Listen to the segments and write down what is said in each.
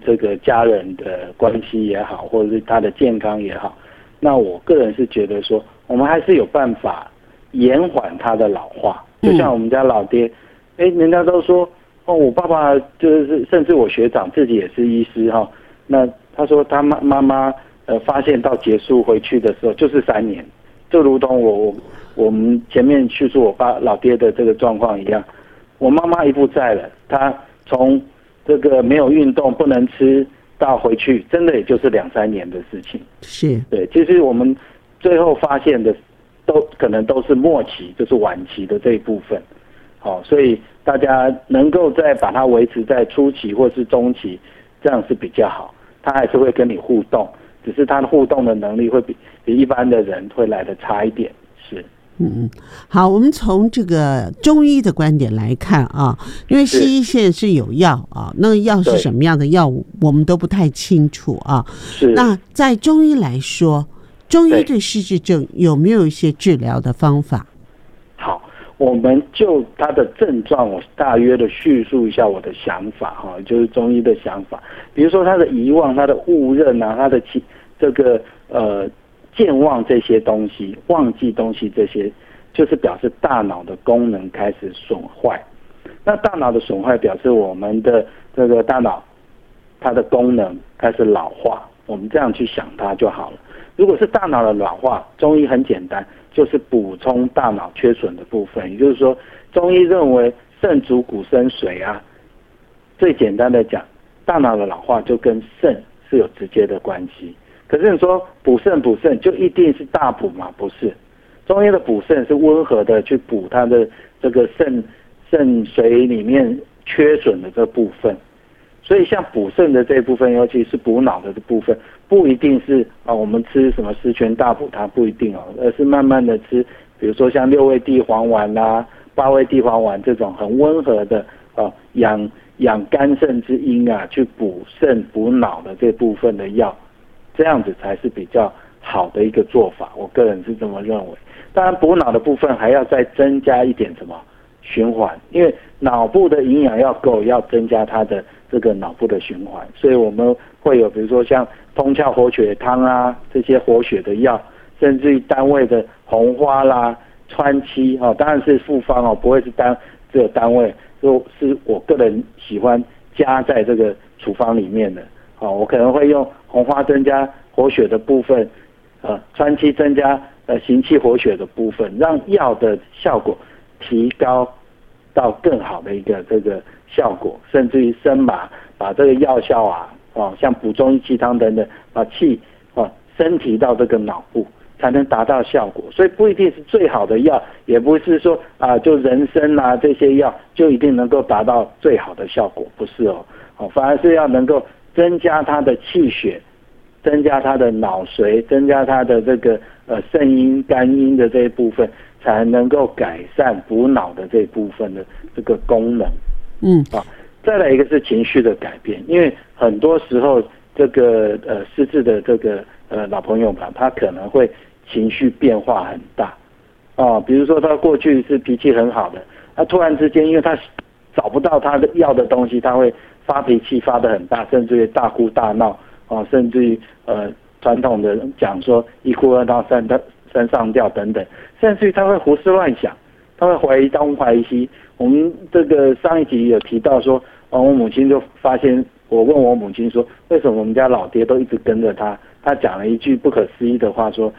这个家人的关系也好，或者是他的健康也好，那我个人是觉得说，我们还是有办法延缓他的老化。就像我们家老爹，人家都说我爸爸就是甚至我学长自己也是医师那他说他妈妈发现到结束回去的时候就是3年，就如同我们前面叙述我爸老爹的这个状况一样，我妈妈一不在了，他从这个没有运动不能吃到回去，真的也就是2-3年的事情。 是， 对，其实我们最后发现的可能都是末期，就是晚期的这一部分。所以大家能够再把它维持在初期或是中期，这样是比较好。他还是会跟你互动，只是他的互动的能力会比一般的人会来得差一点。是。 好，我们从这个中医的观点来看啊，因为西医现在是有药啊，那个药是什么样的药我们都不太清楚啊。 是。 那在中医来说，中医对失智症有没有一些治疗的方法？ 好，我们就他的症状，我大约的叙述一下我的想法就是中医的想法。比如说他的遗忘、他的误认啊，他的这个健忘这些东西，忘记东西这些，就是表示大脑的功能开始损坏。那大脑的损坏表示我们的这个大脑它的功能开始老化，我们这样去想它就好了。如果是大脑的老化，中医很简单，就是补充大脑缺损的部分。也就是说，中医认为肾主骨生水啊，最简单的讲，大脑的老化就跟肾是有直接的关系。可是你说补肾就一定是大补吗？不是，中医的补肾是温和的去补它的这个肾水里面缺损的这部分。所以像补肾的这一部分，尤其是补脑的这部分，不一定是我们吃什么十全大补它不一定而是慢慢的吃，比如说像6味地黄丸啦、8味地黄丸这种很温和的养肝肾之阴啊，去补肾补脑的这部分的药。这样子才是比较好的一个做法，我个人是这么认为。当然补脑的部分还要再增加一点什么循环，因为脑部的营养要够，要增加它的这个脑部的循环，所以我们会有比如说像通窍活血汤啊，这些活血的药，甚至于单位的红花啦、川七当然是复方不会是只有单位，是我个人喜欢加在这个处方里面的。我可能会用红花增加活血的部分，川七增加行气活血的部分，让药的效果提高到更好的一个这个效果，甚至于升麻，把这个药效像补中益气汤等等，把气升提到这个脑部，才能达到效果。所以不一定是最好的药，也不是说就人参啊这些药就一定能够达到最好的效果，不是反而是要能够增加它的气血，增加它的脑髓，增加它的这个肾阴、肝阴的这一部分，才能够改善补脑的这一部分的这个功能。再来一个是情绪的改变，因为很多时候这个失智的这个老朋友吧，他可能会情绪变化很大比如说他过去是脾气很好的，他突然之间因为他找不到他的要的东西，他会发脾气发得很大，甚至于大哭大闹甚至于传统的讲说一哭二闹三上吊等等，甚至于他会胡思乱想，他会怀疑东怀疑西。我们这个上一集有提到说我母亲就发现，我问我母亲说为什么我们家老爹都一直跟着他，他讲了一句不可思议的话说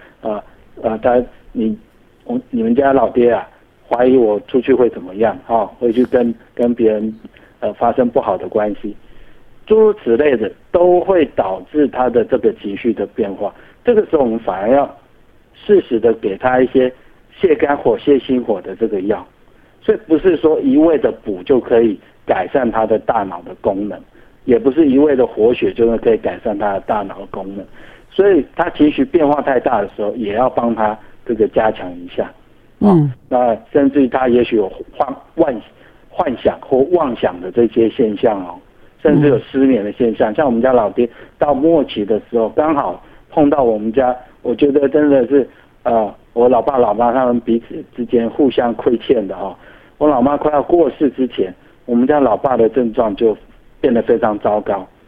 你们家老爹怀疑我出去会怎么样会去跟别人发生不好的关系，诸如此类的都会导致他的这个情绪的变化。这个时候我们反而要适时的给他一些泻肝火泻心火的这个药，所以不是说一味的补就可以改善他的大脑的功能，也不是一味的活血就可以改善他的大脑的功能，所以他情绪变化太大的时候也要帮他这个加强一下那甚至于他也许有幻想或妄想的这些现象甚至有失眠的现象。像我们家老爹到末期的时候，刚好碰到我们家，我觉得真的是我老爸老妈他们彼此之间互相亏欠的我老妈快要过世之前，我们家老爸的症状就变得非常糟糕